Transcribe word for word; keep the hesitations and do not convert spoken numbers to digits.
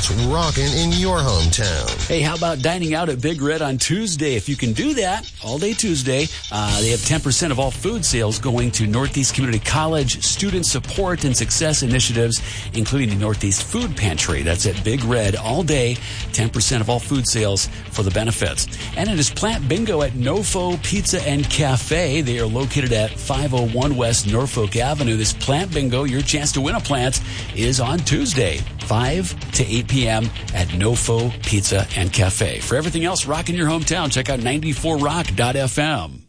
what's rocking in your hometown. Hey, how about dining out at Big Red on Tuesday? If you can do that, all day Tuesday, uh, they have ten percent of all food sales going to Northeast Community College student support and success initiatives, including the Northeast Food Pantry. That's at Big Red all day, ten percent of all food sales for the benefits. And it is Plant Bingo at Nofo Pizza and Cafe. They are located at five oh one West Norfolk Avenue. This Plant Bingo, your chance to win a plant, is on Tuesday, five to eight p.m. at Nofo Pizza and Cafe. For everything else rocking your hometown, check out ninety-four rock dot f m.